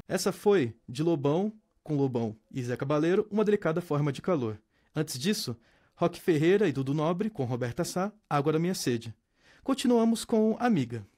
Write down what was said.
Essa foi, de Lobão, com Lobão e Zé Cabaleiro, Uma Delicada Forma de Calor. Antes disso, Roque Ferreira e Dudu Nobre, com Roberta Sá, Água da Minha Sede. Continuamos com Amiga.